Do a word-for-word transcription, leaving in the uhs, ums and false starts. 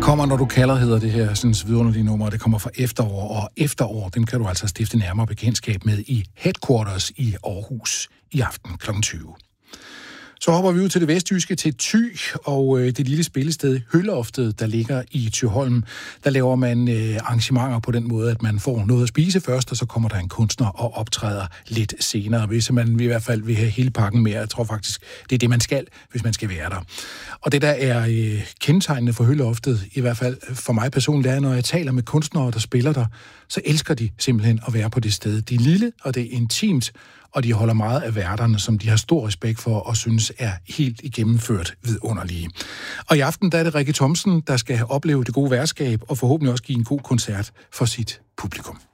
Kommer, når du kalder, hedder det her sådan vidunderlige nummer. Det kommer fra Efterår, og Efterår, den kan du altså stifte nærmere bekendtskab med i Headquarters i Aarhus i aften klokken tyve. Så hopper vi ud til det vestjyske, til Thy, og øh, det lille spillested Høloftet, der ligger i Thyholm. Der laver man øh, arrangementer på den måde, at man får noget at spise først, og så kommer der en kunstner og optræder lidt senere. Hvis man i hvert fald vil have hele pakken med, jeg tror faktisk, det er det, man skal, hvis man skal være der. Og det, der er øh, kendetegnende for Høloftet, i hvert fald for mig personligt, er, når jeg taler med kunstnere, der spiller der, så elsker de simpelthen at være på det sted. Det er lille, og det er intimt, og de holder meget af værterne, som de har stor respekt for og synes er helt igennemført vidunderlige. Og i aften der er det Rikke Thomsen, der skal opleve det gode værtskab og forhåbentlig også give en god koncert for sit publikum.